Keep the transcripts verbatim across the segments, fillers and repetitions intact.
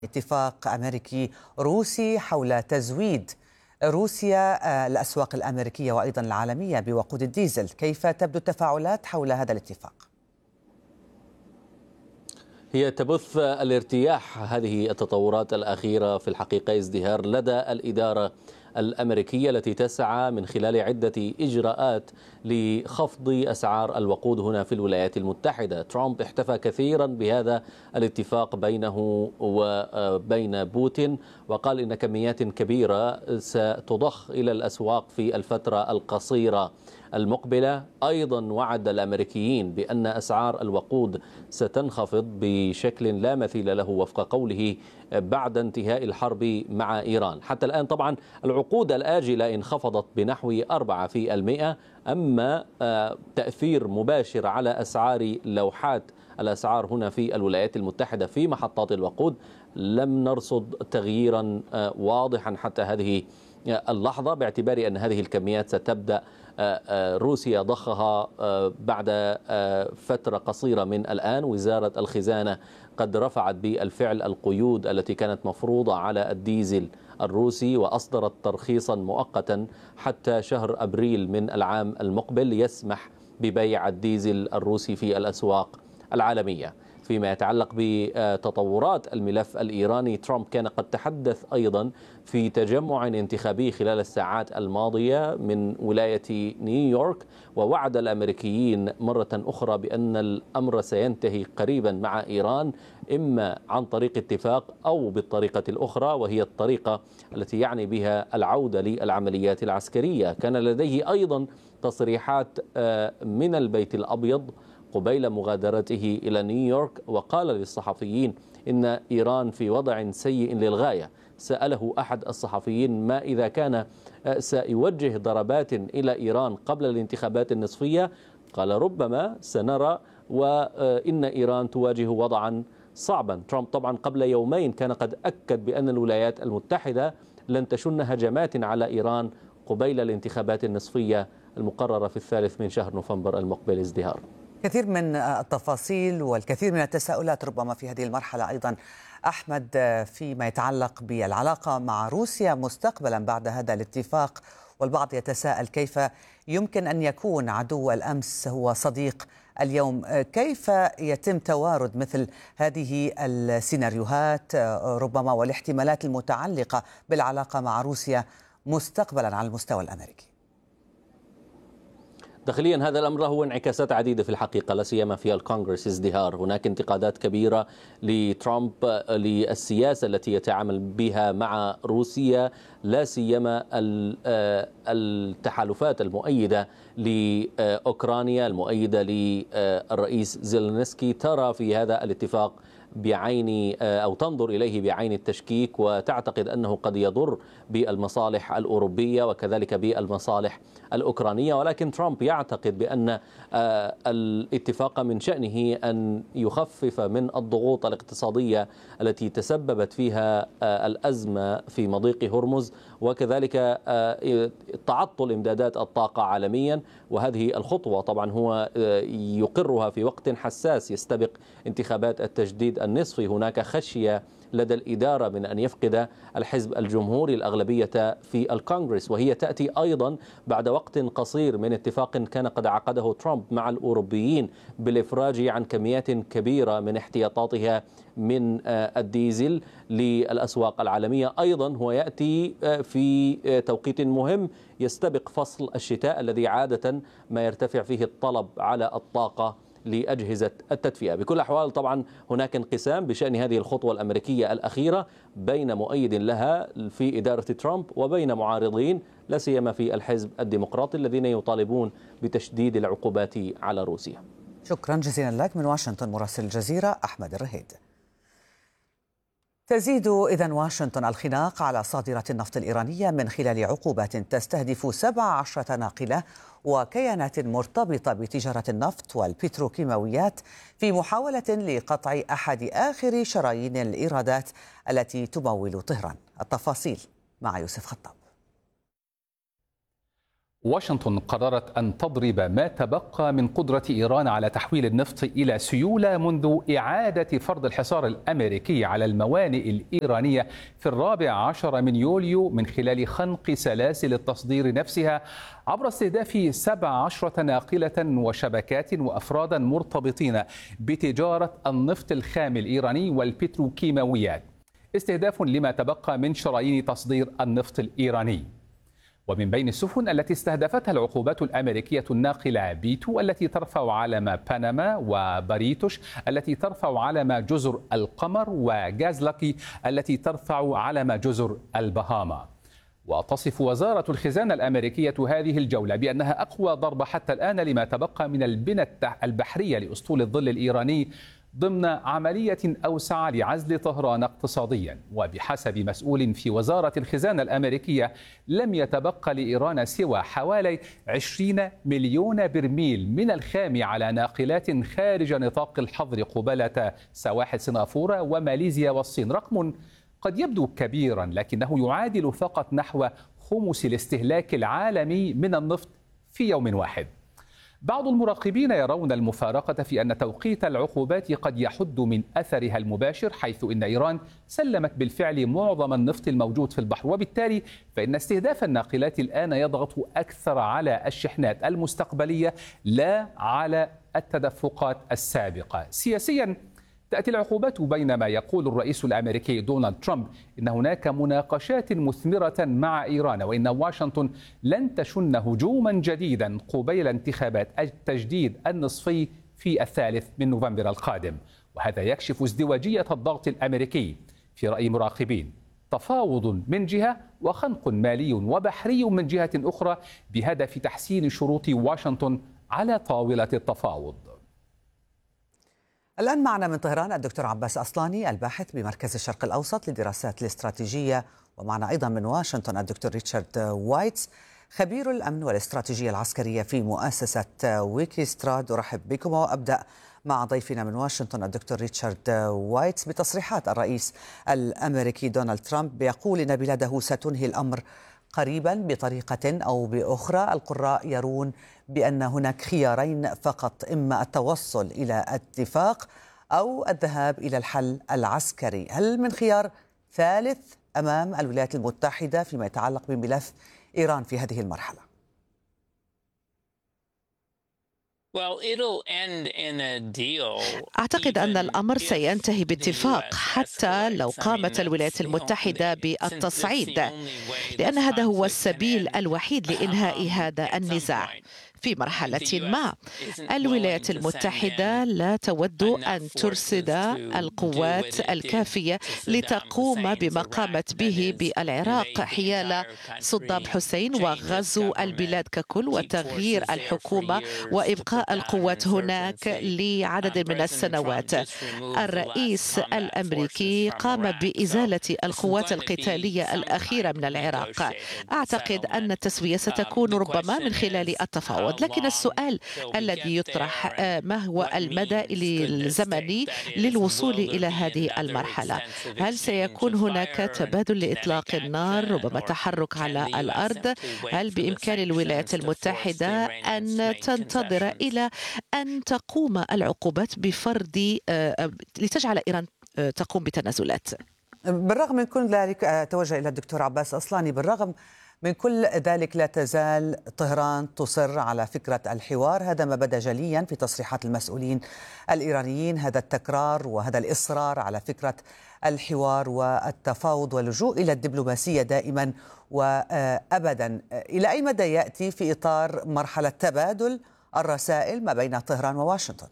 اتفاق أمريكي روسي حول تزويد روسيا الأسواق الأمريكية وأيضا العالمية بوقود الديزل. كيف تبدو التفاعلات حول هذا الاتفاق؟ هي تبث الارتياح هذه التطورات الأخيرة في الحقيقة ازدهار لدى الإدارة الأمريكية التي تسعى من خلال عدة إجراءات لخفض أسعار الوقود هنا في الولايات المتحدة. ترامب احتفى كثيرا بهذا الاتفاق بينه وبين بوتين، وقال إن كميات كبيرة ستضخ إلى الأسواق في الفترة القصيرة المقبلة. أيضا وعد الأمريكيين بأن أسعار الوقود ستنخفض بشكل لا مثيل له وفق قوله بعد انتهاء الحرب مع إيران. حتى الآن طبعا العقود الآجلة انخفضت بنحو أربعة في المئة، أما تأثير مباشر على أسعار لوحات الأسعار هنا في الولايات المتحدة في محطات الوقود لم نرصد تغييرا واضحا حتى هذه اللحظة، باعتبار أن هذه الكميات ستبدأ روسيا ضخها بعد فترة قصيرة من الآن. وزارة الخزانة قد رفعت بالفعل القيود التي كانت مفروضة على الديزل الروسي، وأصدرت ترخيصا مؤقتا حتى شهر أبريل من العام المقبل يسمح ببيع الديزل الروسي في الأسواق العالمية. فيما يتعلق بتطورات الملف الإيراني، ترامب كان قد تحدث أيضا في تجمع انتخابي خلال الساعات الماضية من ولاية نيويورك، ووعد الأمريكيين مرة أخرى بأن الأمر سينتهي قريبا مع إيران، إما عن طريق اتفاق أو بالطريقة الأخرى، وهي الطريقة التي يعني بها العودة للعمليات العسكرية. كان لديه أيضا تصريحات من البيت الأبيض قبيل مغادرته إلى نيويورك، وقال للصحفيين إن إيران في وضع سيء للغاية. سأله أحد الصحفيين ما إذا كان سيوجه ضربات إلى إيران قبل الانتخابات النصفية؟ قال ربما سنرى، وإن إيران تواجه وضعا صعبا. ترامب طبعا قبل يومين كان قد أكد بأن الولايات المتحدة لن تشن هجمات على إيران قبيل الانتخابات النصفية المقررة في الثالث من شهر نوفمبر المقبل. ازدهار كثير من التفاصيل والكثير من التساؤلات ربما في هذه المرحلة أيضا أحمد فيما يتعلق بالعلاقة مع روسيا مستقبلا بعد هذا الاتفاق، والبعض يتساءل كيف يمكن أن يكون عدو الأمس هو صديق اليوم. كيف يتم توارد مثل هذه السيناريوهات ربما والاحتمالات المتعلقة بالعلاقة مع روسيا مستقبلا على المستوى الأمريكي؟ داخليا هذا الأمر له انعكاسات عديدة في الحقيقة، لا سيما في الكونغرس. ازدهار هناك انتقادات كبيرة لترامب للسياسة التي يتعامل بها مع روسيا، لا سيما التحالفات المؤيدة لأوكرانيا المؤيدة للرئيس زيلينسكي ترى في هذا الاتفاق بعين أو تنظر إليه بعين التشكيك، وتعتقد أنه قد يضر بالمصالح الأوروبية وكذلك بالمصالح الأوكرانية. ولكن ترامب يعتقد بأن الاتفاق من شأنه أن يخفف من الضغوط الاقتصادية التي تسببت فيها الأزمة في مضيق هرمز، وكذلك تعطل إمدادات الطاقة عالميا. وهذه الخطوة طبعا هو يقرها في وقت حساس يستبق انتخابات التجديد النصفي. هناك خشية لدى الإدارة من أن يفقد الحزب الجمهوري الأغلبية في الكونغرس، وهي تأتي أيضا بعد وقت قصير من اتفاق كان قد عقده ترامب مع الأوروبيين بالإفراج عن كميات كبيرة من احتياطاتها من الديزل للأسواق العالمية. أيضا هو يأتي في توقيت مهم يستبق فصل الشتاء الذي عادة ما يرتفع فيه الطلب على الطاقة لأجهزة التدفئة. بكل الأحوال طبعا هناك انقسام بشأن هذه الخطوة الأمريكية الأخيرة بين مؤيد لها في إدارة ترامب وبين معارضين، لا سيما في الحزب الديمقراطي الذين يطالبون بتشديد العقوبات على روسيا. شكرا جزيلا لك من واشنطن مراسل الجزيرة أحمد الرهيد. تزيد إذن واشنطن الخناق على صادرات النفط الإيرانية من خلال عقوبات تستهدف سبع عشرة ناقلة وكيانات مرتبطة بتجارة النفط والبتروكيماويات في محاولة لقطع أحد آخر شرايين الإيرادات التي تمول طهران. التفاصيل مع يوسف خطاب. واشنطن قررت أن تضرب ما تبقى من قدرة إيران على تحويل النفط إلى سيولة منذ إعادة فرض الحصار الأمريكي على الموانئ الإيرانية في الرابع عشر من يوليو من خلال خنق سلاسل التصدير نفسها عبر استهداف سبع عشرة ناقلة وشبكات وأفرادا مرتبطين بتجارة النفط الخام الإيراني والبتروكيماويات، استهداف لما تبقى من شرايين تصدير النفط الإيراني. ومن بين السفن التي استهدفتها العقوبات الأمريكية الناقلة بيتو التي ترفع علم بنما، وباريتوش التي ترفع علم جزر القمر، وغازلاكي التي ترفع علم جزر البهاما. وتصف وزارة الخزانة الأمريكية هذه الجولة بأنها أقوى ضربة حتى الآن لما تبقى من البنى البحرية لأسطول الظل الإيراني ضمن عملية أوسع لعزل طهران اقتصاديا. وبحسب مسؤول في وزارة الخزانة الأمريكية لم يتبقى لإيران سوى حوالي عشرين مليون برميل من الخام على ناقلات خارج نطاق الحظر قبالة سواحل سنغافورة وماليزيا والصين، رقم قد يبدو كبيرا لكنه يعادل فقط نحو خمس الاستهلاك العالمي من النفط في يوم واحد. بعض المراقبين يرون المفارقة في أن توقيت العقوبات قد يحد من أثرها المباشر، حيث أن إيران سلمت بالفعل معظم النفط الموجود في البحر، وبالتالي فإن استهداف الناقلات الآن يضغط أكثر على الشحنات المستقبلية لا على التدفقات السابقة. سياسيا تأتي العقوبات بينما يقول الرئيس الأمريكي دونالد ترامب إن هناك مناقشات مثمرة مع إيران، وإن واشنطن لن تشن هجوما جديدا قبيل انتخابات التجديد النصفي في الثالث من نوفمبر القادم. وهذا يكشف ازدواجية الضغط الأمريكي في رأي مراقبين، تفاوض من جهة وخنق مالي وبحري من جهة أخرى بهدف تحسين شروط واشنطن على طاولة التفاوض. الآن معنا من طهران الدكتور عباس أصلاني الباحث بمركز الشرق الأوسط للدراسات الاستراتيجية، ومعنا أيضا من واشنطن الدكتور ريتشارد وايتس خبير الأمن والاستراتيجية العسكرية في مؤسسة ويكيستراد. أرحب بكم وأبدأ مع ضيفنا من واشنطن الدكتور ريتشارد وايتس بتصريحات الرئيس الأمريكي دونالد ترامب بيقول إن بلاده ستنهي الأمر قريبا بطريقة أو بأخرى. القراء يرون بأن هناك خيارين فقط، إما التوصل إلى اتفاق أو الذهاب إلى الحل العسكري. هل من خيار ثالث أمام الولايات المتحدة فيما يتعلق بملف إيران في هذه المرحلة؟ أعتقد أن الأمر سينتهي باتفاق حتى لو قامت الولايات المتحدة بالتصعيد، لأن هذا هو السبيل الوحيد لإنهاء هذا النزاع. في مرحلة ما الولايات المتحدة لا تود أن ترصد القوات الكافية لتقوم بما قامت به بالعراق حيال صدام حسين وغزو البلاد ككل وتغيير الحكومة وإبقاء القوات هناك لعدد من السنوات. الرئيس الأمريكي قام بإزالة القوات القتالية الأخيرة من العراق. أعتقد أن التسوية ستكون ربما من خلال التفاوض، لكن السؤال الذي يطرح ما هو المدى الزمني للوصول إلى هذه المرحلة؟ هل سيكون هناك تبادل لإطلاق النار، ربما تحرك على الأرض؟ هل بإمكان الولايات المتحدة أن تنتظر إلى أن تقوم العقوبات بفرض لتجعل إيران تقوم بتنازلات؟ بالرغم من كل ذلك، توجه إلى الدكتور عباس أصلاني، بالرغم من كل ذلك لا تزال طهران تصر على فكرة الحوار. هذا ما بدا جليا في تصريحات المسؤولين الإيرانيين، هذا التكرار وهذا الإصرار على فكرة الحوار والتفاوض واللجوء إلى الدبلوماسية دائما وأبدا. إلى أي مدى يأتي في إطار مرحلة تبادل الرسائل ما بين طهران وواشنطن؟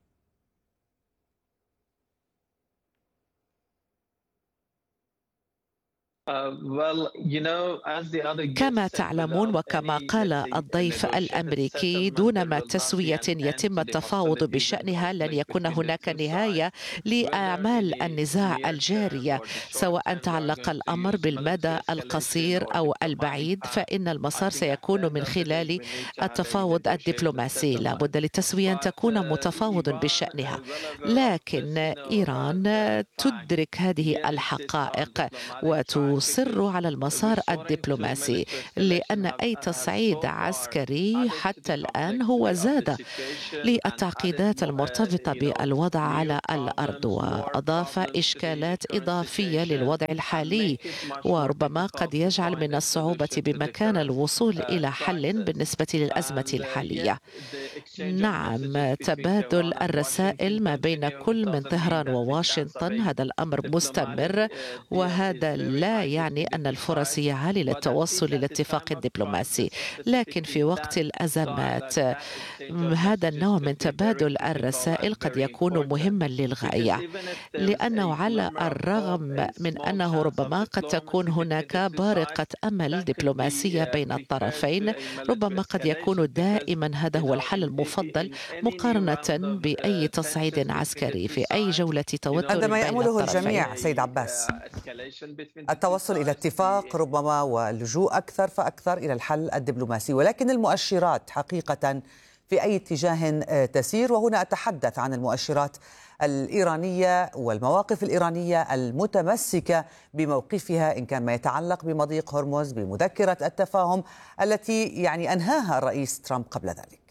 كما تعلمون وكما قال الضيف الأمريكي، دونما تسوية يتم التفاوض بشأنها لن يكون هناك نهاية لأعمال النزاع الجارية، سواء تعلق الأمر بالمدى القصير أو البعيد، فإن المسار سيكون من خلال التفاوض الدبلوماسي. لابد للتسوية أن تكون متفاوض بشأنها، لكن إيران تدرك هذه الحقائق وت يصر على المسار الدبلوماسي، لأن أي تصعيد عسكري حتى الآن هو زاد للتعقيدات المرتبطة بالوضع على الأرض، وأضاف إشكالات إضافية للوضع الحالي، وربما قد يجعل من الصعوبة بمكان الوصول إلى حل بالنسبة للأزمة الحالية. نعم، تبادل الرسائل ما بين كل من طهران وواشنطن هذا الأمر مستمر، وهذا لا يعني أن الفرص هي عالية للتوصل إلى اتفاق دبلوماسي، لكن في وقت الأزمات هذا النوع من تبادل الرسائل قد يكون مهما للغاية، لأنه على الرغم من أنه ربما قد تكون هناك بارقة أمل دبلوماسية بين الطرفين، ربما قد يكون دائما هذا هو الحل المفضل مقارنة بأي تصعيد عسكري في أي جولة توتر. هذا ما بين يأمله الطرفين. الجميع سيد عباس، التوصل إلى اتفاق ربما واللجوء أكثر فأكثر إلى الحل الدبلوماسي، ولكن المؤشرات حقيقة في أي اتجاه تسير؟ وهنا أتحدث عن المؤشرات الإيرانية والمواقف الإيرانية المتمسكة بموقفها إن كان ما يتعلق بمضيق هرمز، بمذكرة التفاهم التي يعني أنهاها الرئيس ترامب قبل ذلك.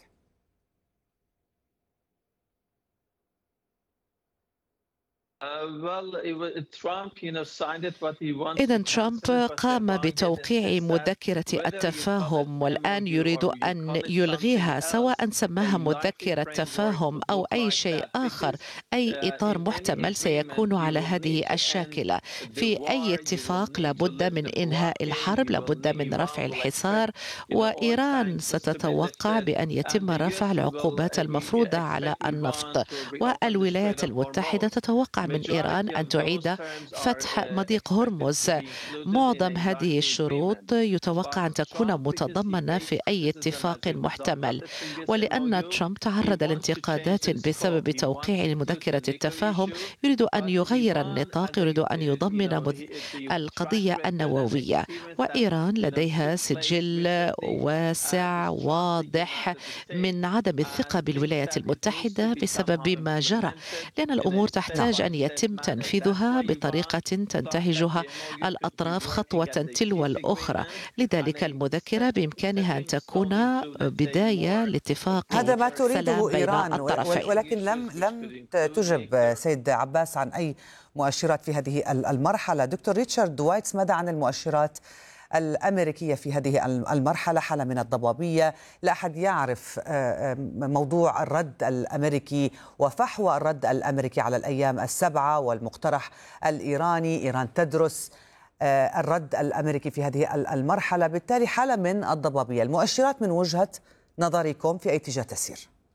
إذا ترامب قام بتوقيع مذكرة التفاهم، والآن يريد أن يلغيها، سواء سماها مذكرة تفاهم أو أي شيء آخر. أي إطار محتمل سيكون على هذه الشاكلة. في أي اتفاق لابد من إنهاء الحرب، لابد من رفع الحصار، وإيران ستتوقع بأن يتم رفع العقوبات المفروضة على النفط، والولايات المتحدة تتوقع من إيران أن تعيد فتح مضيق هرمز. معظم هذه الشروط يتوقع أن تكون متضمنة في أي اتفاق محتمل، ولأن ترامب تعرض لانتقادات بسبب توقيع مذكرة التفاهم يريد أن يغير النطاق، يريد أن يضمن القضية النووية، وإيران لديها سجل واسع واضح من عدم الثقة بالولايات المتحدة بسبب ما جرى، لأن الأمور تحتاج أن يتم تنفيذها بطريقة تنتهجها الأطراف خطوة تلو الأخرى. لذلك المذكرة بإمكانها أن تكون بداية لاتفاق هذا ما تريده إيران، ولكن لم لم تجب سيد عباس عن أي مؤشرات في هذه المرحلة. دكتور ريتشارد دوايتس، ماذا عن المؤشرات الأمريكية في هذه المرحلة؟ حالة من الضبابية، لا أحد يعرف موضوع الرد الأمريكي وفحوى الرد الأمريكي على الأيام السبعة والمقترح الإيراني. إيران تدرس الرد الأمريكي في هذه المرحلة، بالتالي حالة من الضبابية. المؤشرات من وجهة نظركم في أي اتجاه تسير؟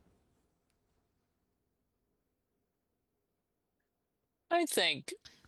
I think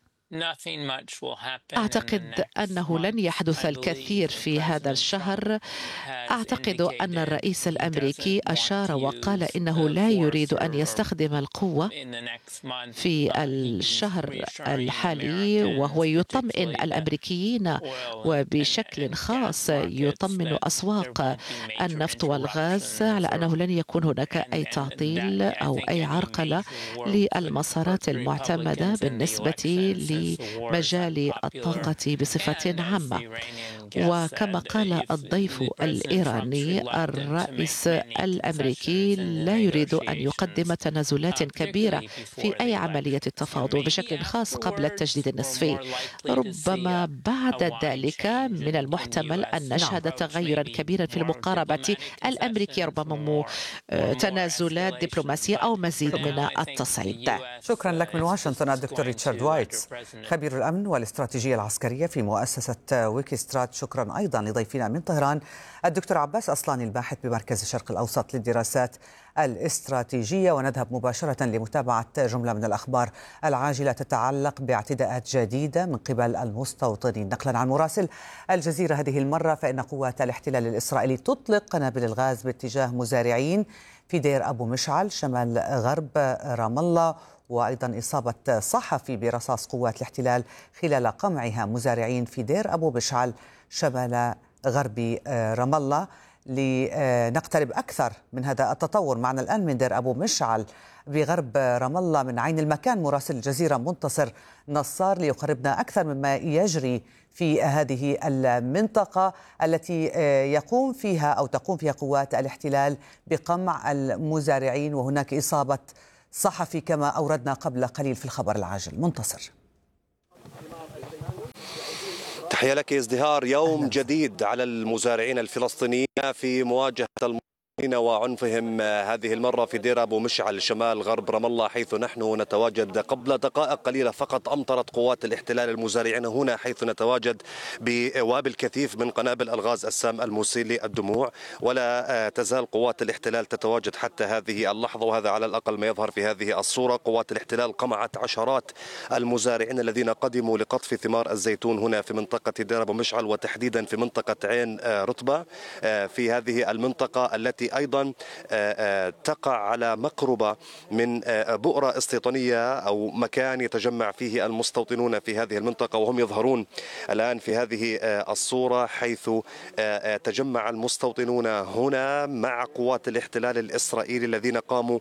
أعتقد أنه لن يحدث الكثير في هذا الشهر. أعتقد أن الرئيس الأمريكي أشار وقال إنه لا يريد أن يستخدم القوة في الشهر الحالي، وهو يطمئن الأمريكيين وبشكل خاص يطمئن أسواق النفط والغاز على أنه لن يكون هناك أي تعطيل أو أي عرقلة للمسارات المعتمدة بالنسبة لمجال الطاقة بصفة عامة. وكما قال الضيف الإيراني، الرئيس الأمريكي لا يريد أن يقدم تنازلات كبيرة في أي عملية تفاوض، وبشكل خاص قبل التجديد النصفي. ربما بعد ذلك من المحتمل أن نشهد تغيرا كبيرا في المقاربة الأمريكية، ربما تنازلات دبلوماسية أو مزيد من التصعيد. شكرا لك من واشنطن الدكتور ريتشارد دوايتس، خبير الأمن والاستراتيجية العسكرية في مؤسسة ويكيسترات. شكرا أيضا لضيفنا من طهران الدكتور عباس أصلاني، الباحث بمركز الشرق الأوسط للدراسات الاستراتيجية. ونذهب مباشرة لمتابعة جملة من الأخبار العاجلة تتعلق باعتداءات جديدة من قبل المستوطنين. نقلا عن مراسل الجزيرة هذه المرة، فإن قوات الاحتلال الإسرائيلي تطلق قنابل الغاز باتجاه مزارعين في دير أبو مشعل شمال غرب رام الله، وأيضا إصابة صحفي برصاص قوات الاحتلال خلال قمعها مزارعين في دير أبو مشعل شمال غرب رام الله. لنقترب أكثر من هذا التطور. معنا الآن من دير أبو مشعل بغرب رام الله من عين المكان مراسل الجزيرة منتصر نصار ليقربنا أكثر مما يجري في هذه المنطقة التي يقوم فيها أو تقوم فيها قوات الاحتلال بقمع المزارعين، وهناك إصابة صحفي كما أوردنا قبل قليل في الخبر العاجل. منتصر. تحية لك ازدهار. يوم جديد على المزارعين الفلسطينيين في مواجهة المزارعين وعنفهم، هذه المرة في دير أبو مشعل شمال غرب رام الله، حيث نحن نتواجد. قبل دقائق قليلة فقط أمطرت قوات الاحتلال المزارعين هنا حيث نتواجد بوابل كثيف من قنابل الغاز السام المسيل للدموع، ولا تزال قوات الاحتلال تتواجد حتى هذه اللحظة، وهذا على الأقل ما يظهر في هذه الصورة. قوات الاحتلال قمعت عشرات المزارعين الذين قدموا لقطف ثمار الزيتون هنا في منطقة دير أبو مشعل، وتحديدا في منطقة عين رطبة في هذه المنطقة التي أيضا تقع على مقربة من بؤرة استيطانية أو مكان يتجمع فيه المستوطنون في هذه المنطقة، وهم يظهرون الآن في هذه الصورة حيث تجمع المستوطنون هنا مع قوات الاحتلال الإسرائيلي الذين قاموا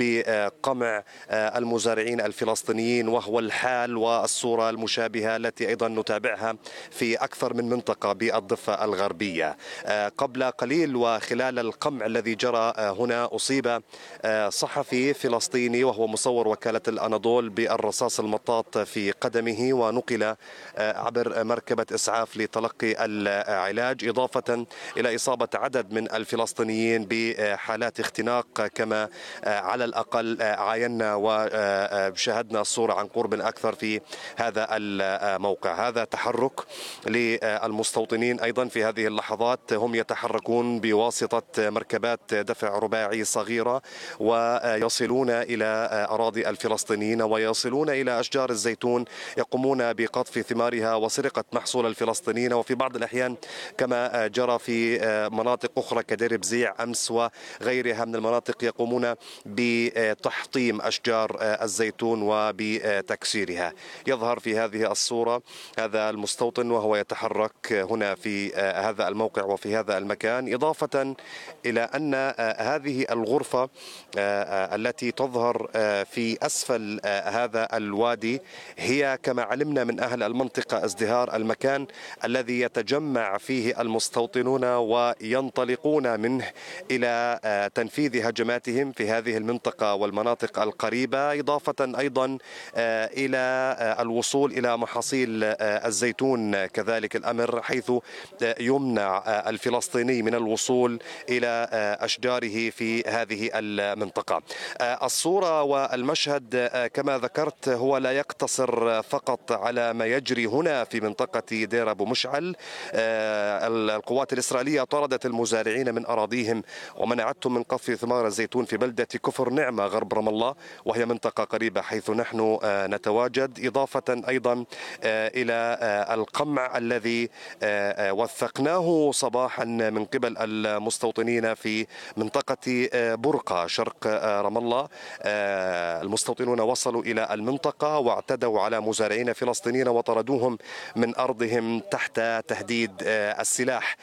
بقمع المزارعين الفلسطينيين، وهو الحال والصورة المشابهة التي أيضا نتابعها في أكثر من منطقة بالضفة الغربية. قبل قليل وخلال القمع الذي جرى هنا أصيب صحفي فلسطيني وهو مصور وكالة الأناضول بالرصاص المطاط في قدمه، ونقل عبر مركبة إسعاف لتلقي العلاج، إضافة إلى إصابة عدد من الفلسطينيين بحالات اختناق كما على الأقل عاينا وشاهدنا الصورة عن قرب أكثر في هذا الموقع. هذا تحرك للمستوطنين أيضا في هذه اللحظات، هم يتحركون بواسطة مركبات دفع رباعي صغيرة ويصلون إلى أراضي الفلسطينيين ويصلون إلى أشجار الزيتون، يقومون بقطف ثمارها وسرقة محصول الفلسطينيين، وفي بعض الأحيان كما جرى في مناطق أخرى كدير بزيع أمس وغيرها من المناطق يقومون بتحطيم أشجار الزيتون وبتكسيرها. يظهر في هذه الصورة هذا المستوطن وهو يتحرك هنا في هذا الموقع وفي هذا المكان، إضافة إلى أن هذه الغرفة التي تظهر في أسفل هذا الوادي هي كما علمنا من أهل المنطقة ازدهار المكان الذي يتجمع فيه المستوطنون وينطلقون منه إلى تنفيذ هجماتهم في هذه المنطقة والمناطق القريبة، إضافة أيضا إلى الوصول إلى محاصيل الزيتون. كذلك الأمر حيث يمنع الفلسطيني من الوصول إلى أشجاره في هذه المنطقة. الصورة والمشهد كما ذكرت هو لا يقتصر فقط على ما يجري هنا في منطقة دير أبو مشعل. القوات الإسرائيلية طردت المزارعين من أراضيهم ومنعتهم من قطف ثمار الزيتون في بلدة كفر نعمة غرب رام الله، وهي منطقة قريبة حيث نحن نتواجد، إضافة أيضا إلى القمع الذي وثقناه صباحا من قبل المستوطنين في منطقة برقة شرق رام الله. المستوطنون وصلوا إلى المنطقة واعتدوا على مزارعين فلسطينيين وطردوهم من أرضهم تحت تهديد السلاح،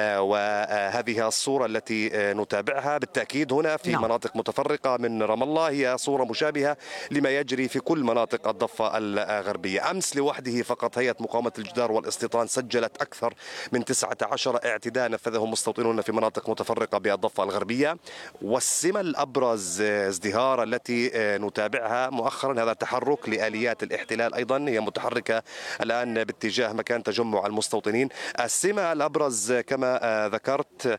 وهذه الصورة التي نتابعها بالتأكيد هنا في مناطق متفرقة من رام الله هي صورة مشابهة لما يجري في كل مناطق الضفة الغربية. أمس لوحده فقط هيئة مقاومة الجدار والاستيطان سجلت أكثر من تسعة عشر اعتداء نفذه مستوطنون في مناطق متفرقة بالضفة الغربية. والسمة الأبرز ازدهار التي نتابعها مؤخرا هذا تحرك لآليات الاحتلال، أيضا هي متحركة الآن باتجاه مكان تجمع المستوطنين. السمة الأبرز كما ذكرت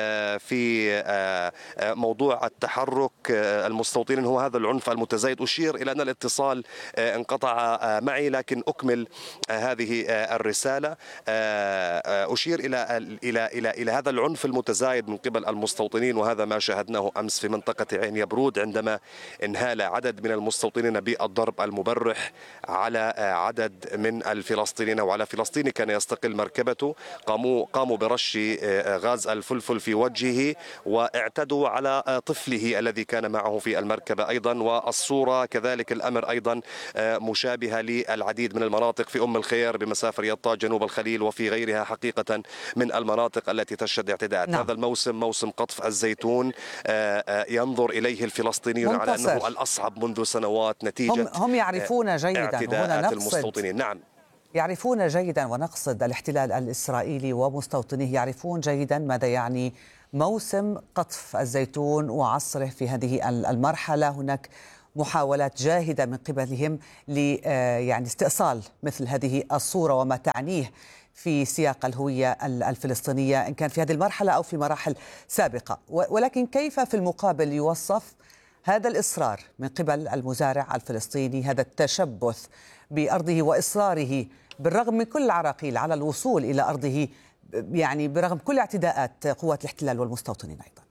في موضوع التحرك المستوطنين هو هذا العنف المتزايد. أشير إلى أن الاتصال انقطع معي لكن أكمل هذه الرسالة. أشير إلى إلى إلى إلى هذا العنف المتزايد من قبل المستوطنين المستوطنين، وهذا ما شاهدناه أمس في منطقة عين يبرود عندما انهال عدد من المستوطنين بالضرب المبرح على عدد من الفلسطينيين وعلى فلسطيني كان يستقل مركبته. قاموا قاموا برش غاز الفلفل في وجهه واعتدوا على طفله الذي كان معه في المركبة أيضا. والصورة كذلك الأمر أيضا مشابهة للعديد من المناطق في أم الخير بمسافة رياض جنوب الخليل وفي غيرها حقيقة من المناطق التي تشهد اعتداءات. نعم. هذا الموسم موسم قطف الزيتون ينظر إليه الفلسطينيون على أنه الأصعب منذ سنوات نتيجة هم, هم يعرفون جيدا هنا المستوطنين. نعم يعرفون جيدا، ونقصد الاحتلال الإسرائيلي ومستوطنيه يعرفون جيدا ماذا يعني موسم قطف الزيتون وعصره في هذه المرحلة. هناك محاولات جاهدة من قبلهم ل يعني استئصال مثل هذه الصورة وما تعنيه في سياق الهوية الفلسطينية إن كان في هذه المرحلة أو في مراحل سابقة. ولكن كيف في المقابل يوصف هذا الإصرار من قبل المزارع الفلسطيني، هذا التشبث بأرضه وإصراره بالرغم من كل العراقيل على الوصول إلى أرضه، يعني برغم كل اعتداءات قوات الاحتلال والمستوطنين أيضا؟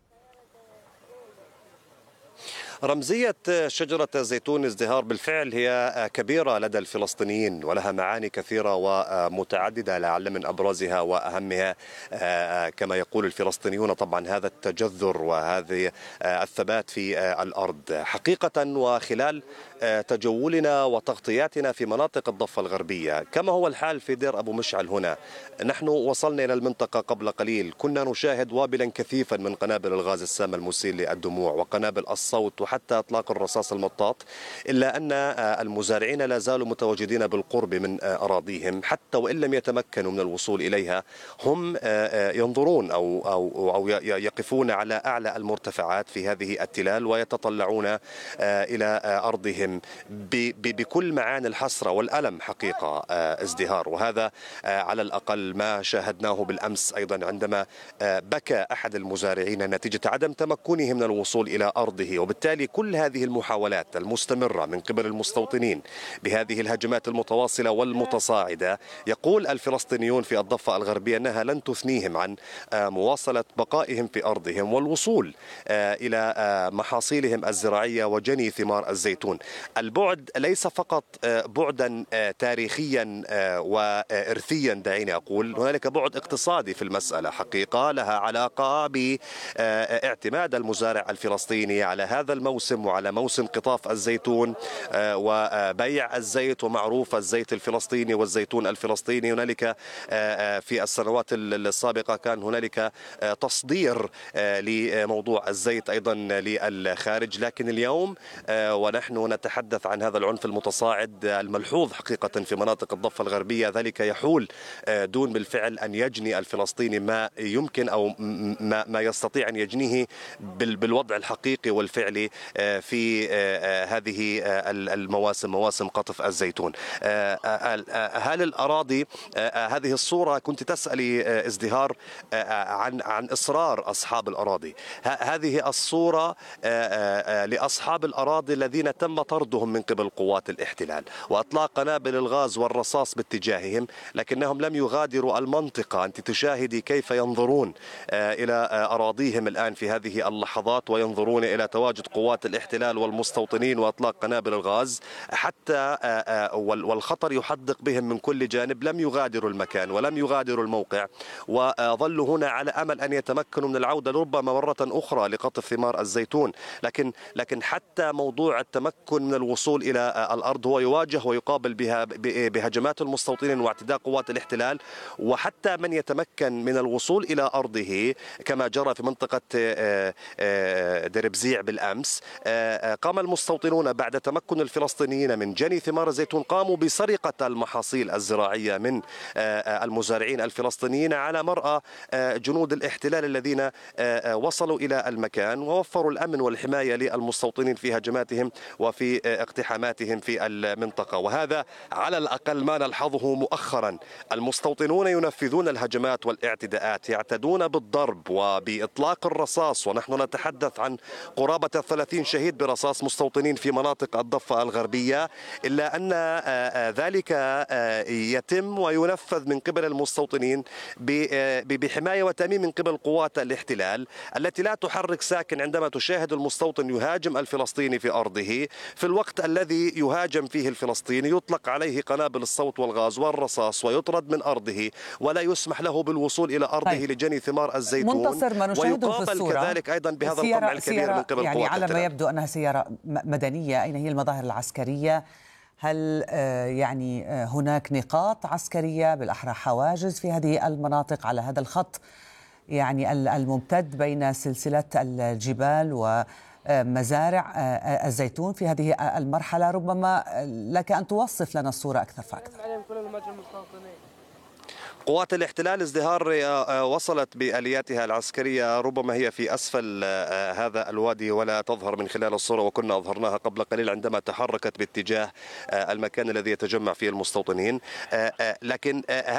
رمزية شجرة الزيتون ازدهار بالفعل هي كبيرة لدى الفلسطينيين ولها معاني كثيرة ومتعددة، لعل من أبرزها وأهمها كما يقول الفلسطينيون طبعا هذا التجذر وهذه الثبات في الأرض. حقيقة وخلال تجولنا وتغطياتنا في مناطق الضفة الغربية كما هو الحال في دير أبو مشعل هنا، نحن وصلنا إلى المنطقة قبل قليل كنا نشاهد وابلا كثيفا من قنابل الغاز السام المسيل للدموع وقنابل الصوت وحتى إطلاق الرصاص المطاط، إلا أن المزارعين لا زالوا متواجدين بالقرب من أراضيهم حتى وإن لم يتمكنوا من الوصول إليها. هم ينظرون أو أو أو يقفون على أعلى المرتفعات في هذه التلال ويتطلعون إلى أرضهم بكل معاني الحسرة والألم حقيقة ازدهار. وهذا على الأقل ما شاهدناه بالأمس أيضا عندما بكى أحد المزارعين نتيجة عدم تمكنه من الوصول إلى أرضه. وبالتالي كل هذه المحاولات المستمرة من قبل المستوطنين بهذه الهجمات المتواصلة والمتصاعدة، يقول الفلسطينيون في الضفة الغربية أنها لن تثنيهم عن مواصلة بقائهم في أرضهم والوصول إلى محاصيلهم الزراعية وجني ثمار الزيتون. البعد ليس فقط بعدا تاريخيا وإرثيا، دعيني أقول هنالك بعد اقتصادي في المسألة حقيقة لها علاقة باعتماد المزارع الفلسطيني على هذا الموسم وعلى موسم قطاف الزيتون وبيع الزيت. ومعروف الزيت الفلسطيني والزيتون الفلسطيني، هنالك في السنوات السابقة كان هنالك تصدير لموضوع الزيت أيضا للخارج، لكن اليوم ونحن نتحدث عن هذا العنف المتصاعد الملحوظ حقيقة في مناطق الضفة الغربية، ذلك يحول دون بالفعل أن يجني الفلسطيني ما يمكن أو ما, ما يستطيع أن يجنيه بالوضع الحقيقي والفعلي في هذه المواسم، مواسم قطف الزيتون. هل الأراضي هذه الصورة كنت تسألي ازدهار عن عن إصرار أصحاب الأراضي، هذه الصورة لأصحاب الأراضي الذين تم طردهم من قبل قوات الاحتلال وأطلاق قنابل الغاز والرصاص باتجاههم، لكنهم لم يغادروا المنطقة. أنت تشاهدي كيف ينظرون إلى أراضيهم الآن في هذه اللحظات وينظرون إلى تواجد قوات الاحتلال والمستوطنين وأطلاق قنابل الغاز حتى والخطر يحدق بهم من كل جانب. لم يغادروا المكان ولم يغادروا الموقع وظلوا هنا على أمل أن يتمكنوا من العودة ربما مرة أخرى لقطف ثمار الزيتون. لكن لكن حتى موضوع التمكن من الوصول إلى الأرض هو يواجه ويقابل بها بهجمات المستوطنين واعتداء قوات الاحتلال. وحتى من يتمكن من الوصول إلى أرضه كما جرى في منطقة دربزيع بالأمس، قام المستوطنون بعد تمكن الفلسطينيين من جني ثمار الزيتون قاموا بسرقة المحاصيل الزراعية من المزارعين الفلسطينيين على مرأى جنود الاحتلال الذين وصلوا إلى المكان ووفروا الأمن والحماية للمستوطنين في هجماتهم وفي اقتحاماتهم في المنطقة. وهذا على الأقل ما نلحظه مؤخرا. المستوطنون ينفذون الهجمات والاعتداءات، يعتدون بالضرب وبإطلاق الرصاص، ونحن نتحدث عن قرابة وثلاثين شهيد برصاص مستوطنين في مناطق الضفة الغربية، إلا أن ذلك يتم وينفذ من قبل المستوطنين بحماية وتأمين من قبل قوات الاحتلال التي لا تحرك ساكن عندما تشاهد المستوطن يهاجم الفلسطيني في أرضه. في الوقت الذي يهاجم فيه الفلسطيني يطلق عليه قنابل الصوت والغاز والرصاص ويطرد من أرضه ولا يسمح له بالوصول إلى أرضه طيب. لجني ثمار الزيتون. منتصر، ما نشاهده في الصورة كذلك أيضا بهذا الطمع الكبير من قبل يعني قوات على الاحتلال. ما يبدو أنها سيارة مدنية. أين هي المظاهر العسكرية؟ هل يعني هناك نقاط عسكرية بالأحرى حواجز في هذه المناطق على هذا الخط يعني الممتد بين سلسلة الجبال ومزارع الزيتون في هذه المرحلة؟ ربما لك أن توصف لنا الصورة أكثر فأكثر. قوات الاحتلال ازدهار وصلت بآلياتها العسكرية ربما هي في أسفل هذا الوادي ولا تظهر من خلال الصورة، وكنا أظهرناها قبل قليل عندما تحركت باتجاه المكان الذي يتجمع فيه المستوطنين. لكن